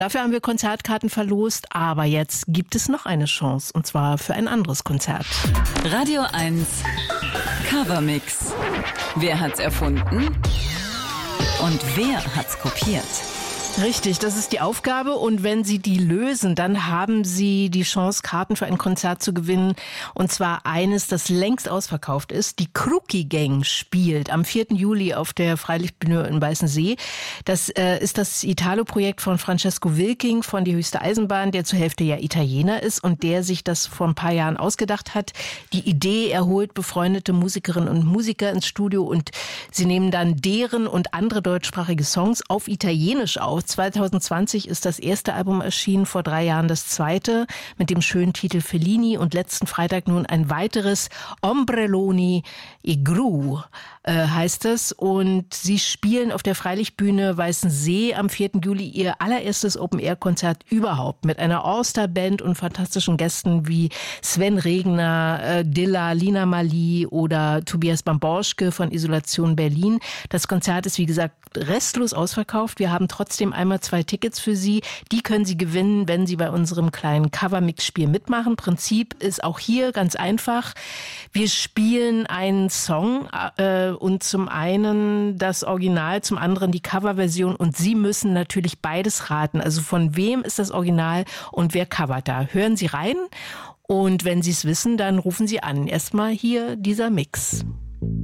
Dafür haben wir Konzertkarten verlost, aber jetzt gibt es noch eine Chance, und zwar für ein anderes Konzert. Radio 1 Covermix. Wer hat's erfunden? Und wer hat's kopiert? Richtig, das ist die Aufgabe, und wenn Sie die lösen, dann haben Sie die Chance, Karten für ein Konzert zu gewinnen, und zwar eines, das längst ausverkauft ist. Die Kruki Gang spielt am 4. Juli auf der Freilichtbühne in Weißensee. Das ist das Italo-Projekt von Francesco Wilking von Die Höchste Eisenbahn, der zur Hälfte ja Italiener ist und der sich das vor ein paar Jahren ausgedacht hat. Die Idee, er holt befreundete Musikerinnen und Musiker ins Studio und sie nehmen dann deren und andere deutschsprachige Songs auf Italienisch auf. 2020 ist das erste Album erschienen, vor 3 Jahren das zweite mit dem schönen Titel Fellini und letzten Freitag nun ein weiteres, Ombrelloni e Gru heißt es, und sie spielen auf der Freilichtbühne Weißensee am 4. Juli ihr allererstes Open-Air-Konzert überhaupt mit einer All-Star-Band und fantastischen Gästen wie Sven Regner, Dilla, Lina Mali oder Tobias Bamborschke von Isolation Berlin. Das Konzert ist, wie gesagt, restlos ausverkauft. Wir haben trotzdem einmal 2 Tickets für Sie. Die können Sie gewinnen, wenn Sie bei unserem kleinen Covermix-Spiel mitmachen. Prinzip ist auch hier ganz einfach. Wir spielen einen Song und zum einen das Original, zum anderen die Coverversion, und Sie müssen natürlich beides raten. Also von wem ist das Original und wer covert da? Hören Sie rein, und wenn Sie es wissen, dann rufen Sie an. Erstmal hier dieser Mix.